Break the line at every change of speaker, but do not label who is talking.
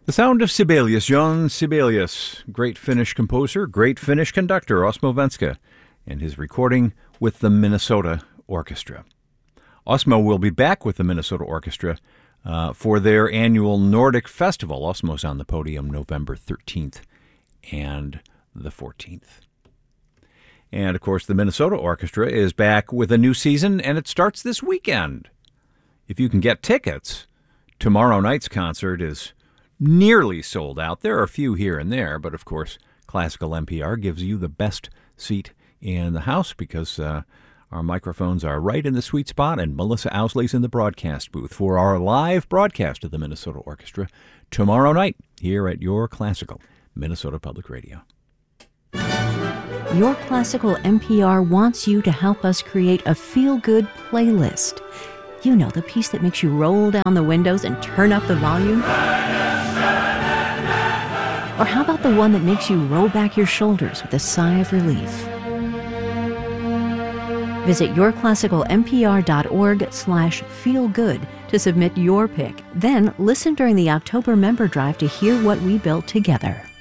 The sound of Sibelius, Jan Sibelius, great Finnish composer, great Finnish conductor, Osmo Venska, and his recording with the Minnesota Orchestra. Osmo will be back with the Minnesota Orchestra for their annual Nordic Festival. Osmo's on the podium November 13th and the 14th. And, of course, the Minnesota Orchestra is back with a new season, and it starts this weekend. If you can get tickets, tomorrow night's concert is nearly sold out. There are a few here and there, but, of course, Classical NPR gives you the best seat in the house because our microphones are right in the sweet spot, and Melissa Ousley's in the broadcast booth for our live broadcast of the Minnesota Orchestra tomorrow night here at Your Classical, Minnesota Public Radio.
Your Classical NPR wants you to help us create a feel-good playlist. You know, the piece that makes you roll down the windows and turn up the volume? Or how about the one that makes you roll back your shoulders with a sigh of relief? Visit yourclassicalnpr.org/feelgood to submit your pick. Then listen during the October member drive to hear what we built together.